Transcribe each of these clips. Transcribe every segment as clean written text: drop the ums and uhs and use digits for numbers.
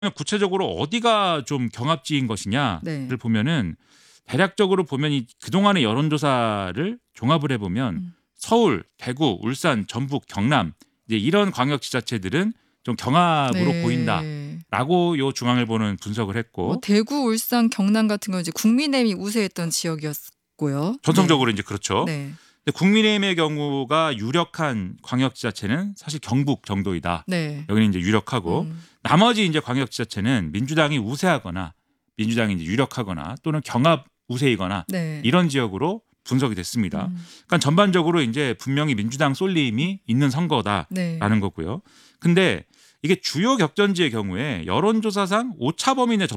구체적으로 어디가 좀 경합지인 것이냐를 네. 보면은 대략적으로 보면 이 그동안의 여론조사를 종합을 해보면 음. 서울, 대구, 울산, 전북, 경남 이제 이런 광역지자체들은 좀 경합으로 네. 보인다라고 요 중앙일보는 분석을 뭐 했고 대구, 울산, 경남 같은 건 이제 국민의힘이 우세했던 지역이었고요. 네. 전통적으로 이제 그렇죠. 네. 근데 국민의힘의 경우가 유력한 광역지자체는 사실 경북 정도이다. 네. 여기는 이제 유력하고 음. 나머지 이제 광역지자체는 민주당이 우세하거나 민주당이 이제 유력하거나 또는 경합 우세이거나 네. 이런 지역으로 분석이 됐습니다. 음. 그러니까 전반적으로 이제 분명히 민주당 쏠림이 있는 선거다라는 네. 거고요. 근데 이게 주요 격전지의 경우에 여론조사상 오차 범위 내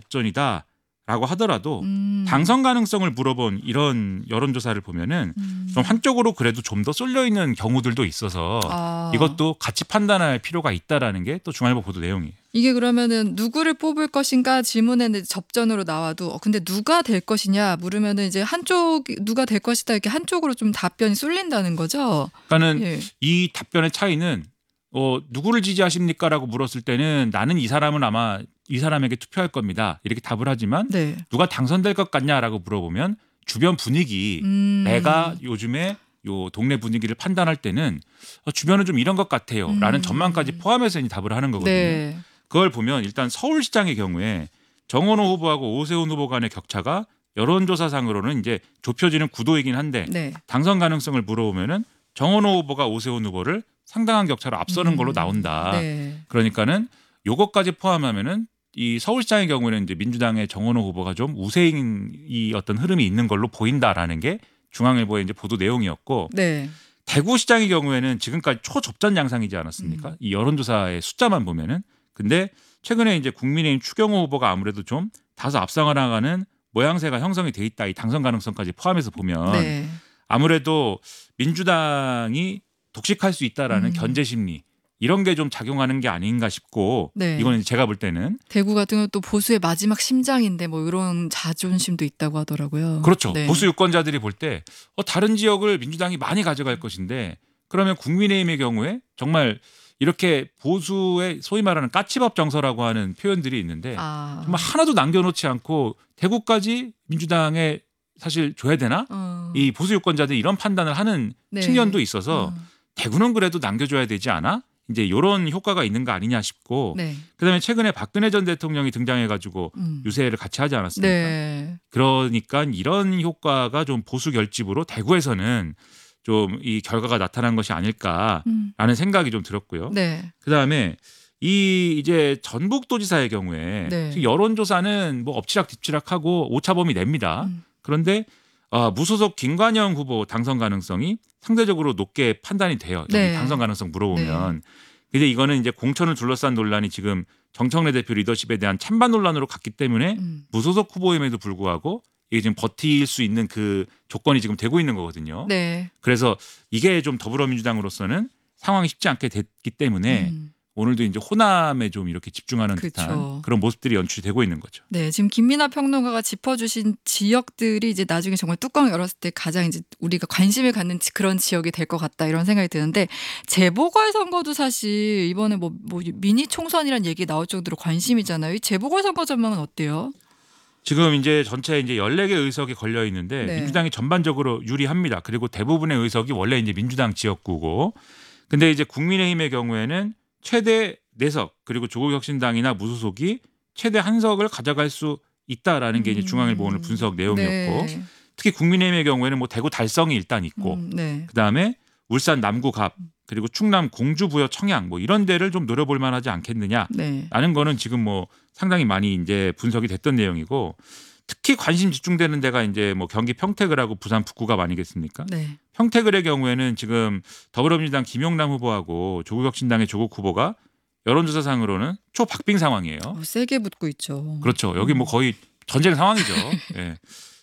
접전이다라고 하더라도 당선 가능성을 물어본 이런 여론조사를 보면은 좀 한쪽으로 그래도 좀 더 쏠려 있는 경우들도 있어서 아. 이것도 같이 판단할 필요가 있다라는 게 또 중앙일보 보도 내용이에요. 이게 그러면은 누구를 뽑을 것인가 질문에는 접전으로 나와도 근데 누가 될 것이냐 물으면은 이제 한쪽 누가 될 것이다 이렇게 한쪽으로 좀 답변이 쏠린다는 거죠. 그러니까는 예. 이 답변의 차이는 누구를 지지하십니까라고 물었을 때는 나는 이 사람은 아마 이 사람에게 투표할 겁니다. 이렇게 답을 하지만 네. 누가 당선될 것 같냐라고 물어보면 주변 분위기 내가 요즘에 요 동네 분위기를 판단할 때는 주변은 좀 이런 것 같아요라는 전망까지 포함해서 이제 답을 하는 거거든요. 네. 그걸 보면 일단 서울시장의 경우에 정원호 후보하고 오세훈 후보 간의 격차가 여론조사상으로는 이제 좁혀지는 구도이긴 한데 네. 당선 가능성을 물어보면은 정원호 후보가 오세훈 후보를 상당한 격차로 앞서는 걸로 나온다. 네. 그러니까는 요것까지 포함하면은 이 서울시장의 경우에는 이제 민주당의 정원호 후보가 좀 우세인 이 어떤 흐름이 있는 걸로 보인다라는 게 중앙일보의 이제 보도 내용이었고 네. 대구시장의 경우에는 지금까지 초접전 양상이지 않았습니까? 이 여론조사의 숫자만 보면은 근데 최근에 이제 국민의힘 추경호 후보가 아무래도 좀 다소 앞서 나가는 모양새가 형성이 돼 있다. 이 당선 가능성까지 포함해서 보면 네. 아무래도 민주당이 독식할 수 있다라는 견제 심리 이런 게 좀 작용하는 게 아닌가 싶고 네. 이거는 제가 볼 때는 대구 같은 경우 또 보수의 마지막 심장인데 뭐 이런 자존심도 있다고 하더라고요. 그렇죠. 네. 보수 유권자들이 볼 때 다른 지역을 민주당이 많이 가져갈 것인데 그러면 국민의힘의 경우에 정말 이렇게 보수의 소위 말하는 까치밥 정서라고 하는 표현들이 있는데 정말 하나도 남겨놓지 않고 대구까지 민주당에 사실 줘야 되나? 이 보수 유권자들이 이런 판단을 하는 네. 측면도 있어서 대구는 그래도 남겨줘야 되지 않아? 이제 이런 효과가 있는 거 아니냐 싶고 네. 그다음에 최근에 박근혜 전 대통령이 등장해가지고 유세를 같이 하지 않았습니까? 네. 그러니까 이런 효과가 좀 보수 결집으로 대구에서는 좀 이 결과가 나타난 것이 아닐까라는 생각이 좀 들었고요. 네. 그다음에 이 이제 전북도지사의 경우에 네. 여론조사는 뭐 엎치락뒤치락하고 오차범위 냅니다. 그런데 무소속 김관영 후보 당선 가능성이 상대적으로 높게 판단이 돼요. 여기 네. 당선 가능성 물어보면. 근데 이거는 이제 공천을 둘러싼 논란이 지금 정청래 대표 리더십에 대한 찬반 논란으로 갔기 때문에 무소속 후보임에도 불구하고 이게 지금 버틸 수 있는 그 조건이 지금 되고 있는 거거든요. 네. 그래서 이게 좀 더불어민주당으로서는 상황이 쉽지 않게 됐기 때문에 오늘도 이제 호남에 좀 이렇게 집중하는 그쵸. 듯한 그런 모습들이 연출이 되고 있는 거죠. 네, 지금 김민하 평론가가 짚어주신 지역들이 이제 나중에 정말 뚜껑 열었을 때 가장 이제 우리가 관심을 갖는 그런 지역이 될 것 같다 이런 생각이 드는데 재보궐선거도 사실 이번에 뭐 미니 총선이란 얘기 나올 정도로 관심이잖아요. 이 재보궐선거 전망은 어때요? 지금 이제 전체 이제 14개 의석이 걸려 있는데 네. 민주당이 전반적으로 유리합니다. 그리고 대부분의 의석이 원래 이제 민주당 지역구고, 근데 이제 국민의힘의 경우에는 최대 4석 그리고 조국혁신당이나 무소속이 최대 1석을 가져갈 수 있다라는 게 이제 중앙일보 오늘 분석 내용이었고, 네. 특히 국민의힘의 경우에는 뭐 대구 달성이 일단 있고, 네. 그 다음에 울산 남구 갑 그리고 충남 공주 부여 청양 뭐 이런 데를 좀 노려볼 만하지 않겠느냐라는 네. 거는 지금 뭐 상당히 많이 이제 분석이 됐던 내용이고, 특히 관심 집중되는 데가 이제 뭐 경기 평택을하고 부산 북구갑 아니겠습니까? 네. 평택을의 경우에는 지금 더불어민주당 김용남 후보하고 조국혁신당의 조국 후보가 여론조사상으로는 초박빙 상황이에요. 세게 붙고 있죠. 그렇죠. 여기 뭐 거의 전쟁 상황이죠. 예.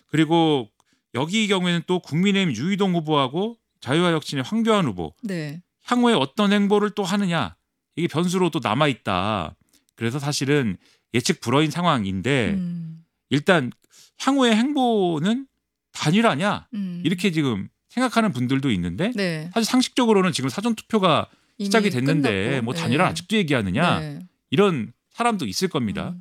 그리고 여기 경우에는 또 국민의힘 유이동 후보하고 자유화혁신의 황교안 후보. 네. 향후에 어떤 행보를 또 하느냐 이게 변수로 또 남아 있다. 그래서 사실은 예측 불허인 상황인데 일단 향후의 행보는 단일화냐 이렇게 지금 생각하는 분들도 있는데 네. 사실 상식적으로는 지금 사전 투표가 시작이 이미 됐는데 끝났고. 뭐 네. 단일화 아직도 얘기하느냐 네. 이런 사람도 있을 겁니다.